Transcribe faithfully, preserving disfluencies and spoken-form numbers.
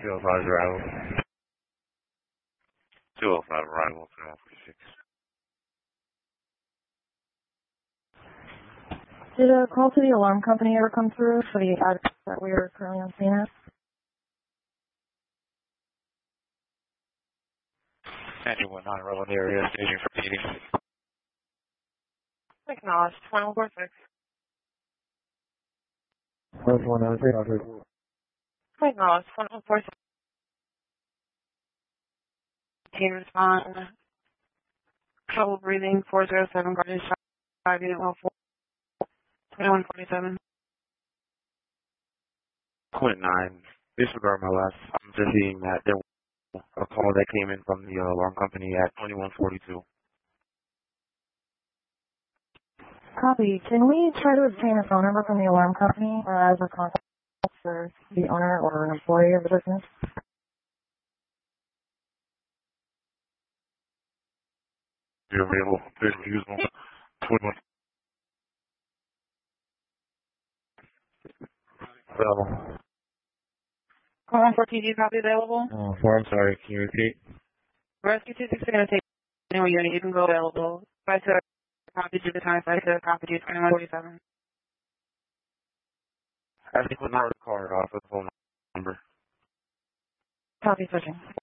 two oh five arrival. two oh five arrival, twenty-one forty-six. Did a call to the alarm company ever come through for the address that we are currently on scene at? ninety-one nine relevant area, staging for meeting. Acknowledged, twenty-one forty-six. First one, I think I'll do. Acknowledged, twenty-one forty-six. Team respond. Trouble breathing, four zero seven, Garden Shop, five unit one four, twenty-one forty-seven. Point nine. Disregard my last. I'm just seeing that there was a call that came in from the uh, alarm company at twenty-one forty-two. Copy. Can we try to obtain a phone number from the alarm company or as a contact for the owner or an employee of the business? You're available. Please use one. twenty-one. Available. Call one for T D copy available. Oh, four, I'm sorry. Can you repeat? Rescue two six is going to take new unit. You can go available. Five to copy to the time. Five to copy to twenty-one forty-seven. I think we'll not record off with the phone number. Copy switching.